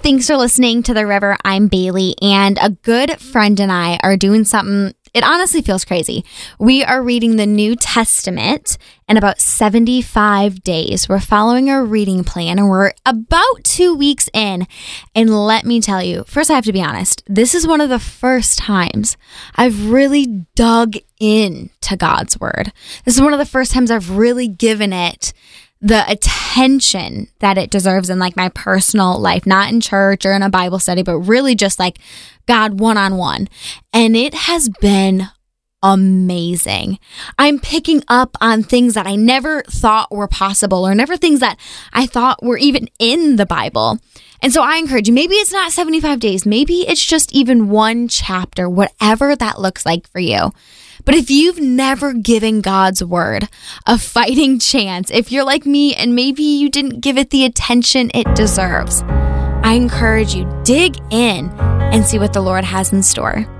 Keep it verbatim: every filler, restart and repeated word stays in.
Thanks for listening to The River. I'm Bailey, and a good friend and I are doing something. It honestly feels crazy. We are reading the New Testament in about seventy-five days. We're following a reading plan, and we're about two weeks in. And let me tell you, first I have to be honest, this is one of the first times I've really dug into God's Word. This is one of the first times I've really given it the attention that it deserves in like my personal life, not in church or in a Bible study, but really just like God one-on-one. And it has been amazing. I'm picking up on things that I never thought were possible or never things that I thought were even in the Bible. And so I encourage you, maybe it's not seventy-five days, maybe it's just even one chapter, whatever that looks like for you. But if you've never given God's Word a fighting chance, if you're like me and maybe you didn't give it the attention it deserves, I encourage you, dig in and see what the Lord has in store.